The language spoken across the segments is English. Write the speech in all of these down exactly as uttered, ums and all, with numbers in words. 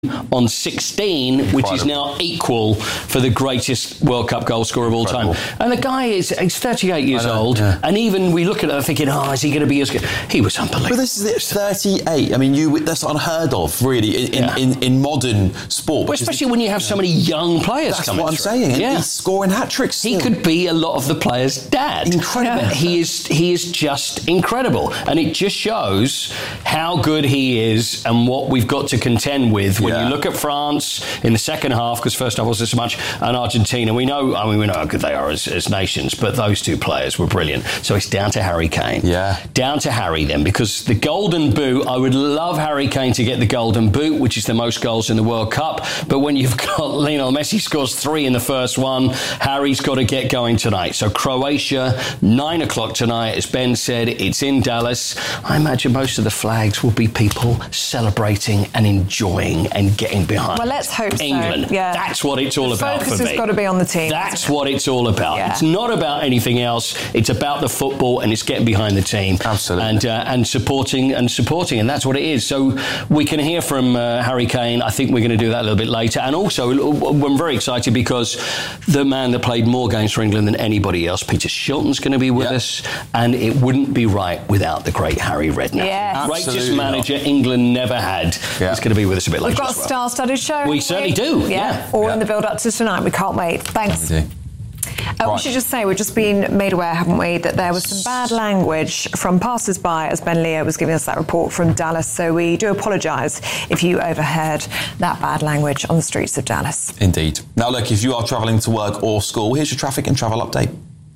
on sixteen, which Incredible. Is now equal for the greatest World Cup goal scorer of all Incredible. Time. And the guy is he's thirty-eight years know, old, yeah. and even we look at it thinking, oh, is he going to be as good? He was unbelievable. But this is it, thirty-eight. I mean, you that's unheard of, really, in, yeah. in, in, in modern sport. Well, especially the, when you have yeah. so many young players that's coming That's what I'm through. saying. And yeah. he's scoring hat-tricks still. He could be a lot of the players' dad. Incredible. Yeah. He is he is just incredible. And it just shows how good he is and what we've got to contend with when yeah. you look at France in the second half, because first half wasn't so much, and Argentina. We know, I mean, we know how good they are as, as nations, but those two players were brilliant. So it's down to Harry Kane. Yeah. Down to Harry then, because the Golden Boot, I would love Harry Kane to get the Golden Boot, which is the most goals in the World Cup. But when you've got Lionel Messi scores three in the first one, Harry's got to get going tonight. So Croatia, nine o'clock tonight, as Ben said, it's in Dallas. I imagine most of the flags will be people celebrating and enjoying and getting behind. Well, let's hope England. So. Yeah. That's what it's all the about for me. Focus has got to be on the team. That's what it's all about. Yeah. It's not about anything else. It's about the football, and it's getting behind the team. Absolutely. And uh, and supporting and supporting, and that's what it is. So we can hear from uh, Harry Kane. I think we're going to do that a little bit later. And also, I'm very excited because the man that played more games for England than anybody else, Peter Shilton's going to be with yep. us, and it wouldn't be right without the great Harry Redknapp. Yes. Greatest Absolutely manager not. England never had. Yeah. Is going to be with us a bit We've later. We've got as well. a star-studded show. We certainly do. Yeah. yeah. All yeah. in the build-up to tonight. We can't wait. Thanks. We do. Uh, right. We should just say we've just been made aware, haven't we, that there was some bad language from passers-by as Ben Leo was giving us that report from Dallas. So we do apologise if you overheard that bad language on the streets of Dallas. Indeed. Now, look, if you are travelling to work or school, here's your traffic and travel update.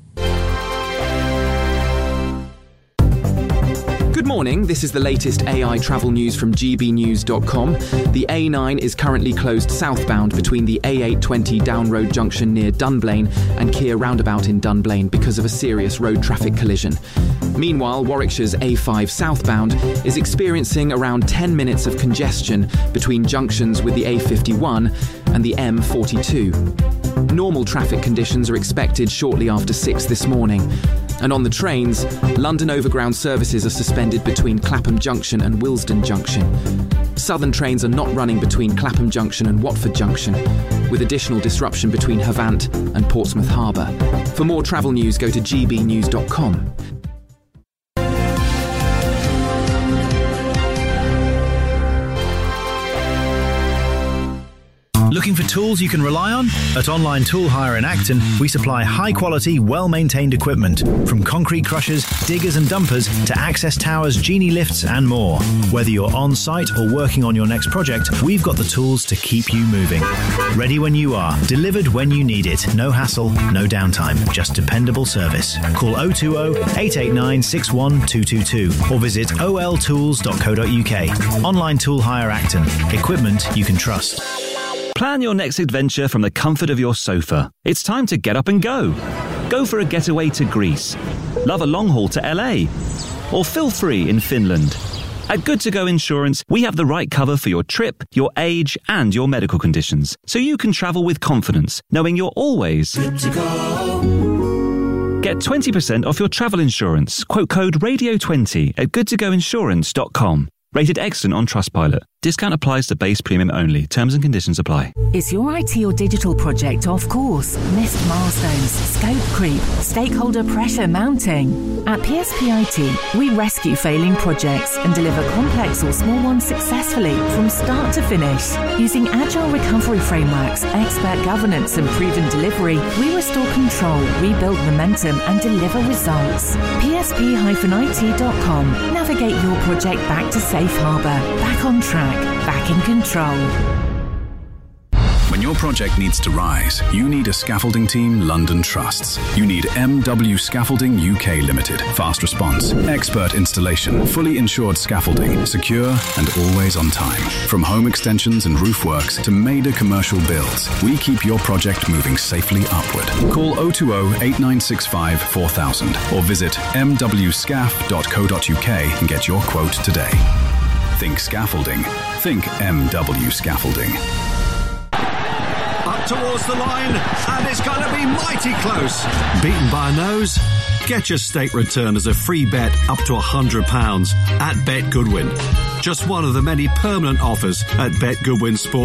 Good morning, this is the latest A I travel news from G B news dot com. The A nine is currently closed southbound between the A eight twenty Down Road junction near Dunblane and Keir roundabout in Dunblane because of a serious road traffic collision. Meanwhile, Warwickshire's A five southbound is experiencing around ten minutes of congestion between junctions with the A fifty-one and the M forty-two. Normal traffic conditions are expected shortly after six this morning. And on the trains, London Overground services are suspended between Clapham Junction and Willesden Junction. Southern trains are not running between Clapham Junction and Watford Junction, with additional disruption between Havant and Portsmouth Harbour. For more travel news, go to G B news dot com. Looking for tools you can rely on? At Online Tool Hire in Acton, we supply high-quality, well-maintained equipment, from concrete crushers, diggers and dumpers to access towers, genie lifts and more. Whether you're on-site or working on your next project, we've got the tools to keep you moving. Ready when you are, delivered when you need it. No hassle, no downtime, just dependable service. Call oh two oh, eight eight nine, six one two two two or visit o l tools dot co dot u k. Online Tool Hire Acton. Equipment you can trust. Plan your next adventure from the comfort of your sofa. It's time to get up and go. Go for a getaway to Greece. Love a long haul to L A. Or feel free in Finland. At Good To Go Insurance, we have the right cover for your trip, your age, and your medical conditions, so you can travel with confidence, knowing you're always good to go. Get twenty percent off your travel insurance. Quote code radio twenty at good to go insurance dot com. Rated excellent on Trustpilot. Discount applies to base premium only. Terms and conditions apply. Is your I T or digital project off course? Missed milestones? Scope creep? Stakeholder pressure mounting? At P S P I T, we rescue failing projects and deliver complex or small ones successfully from start to finish. Using agile recovery frameworks, expert governance and proven delivery, we restore control, rebuild momentum and deliver results. P S P I T dot com. Navigate your project back to safe harbour, back on track, back in control. When your project needs to rise, you need a scaffolding team London trusts. You need M W Scaffolding U K Limited. Fast response, expert installation, fully insured scaffolding, secure and always on time. From home extensions and roof works to major commercial builds, we keep your project moving safely upward. Call oh two oh, eight nine six five, four thousand or visit m w scaff dot co dot u k and get your quote today. Think scaffolding. Think M W Scaffolding. Up towards the line, and it's going to be mighty close. Beaten by a nose? Get your stake return as a free bet up to one hundred pounds at Bet Goodwin. just one of the many permanent offers at Bet Goodwin Sport.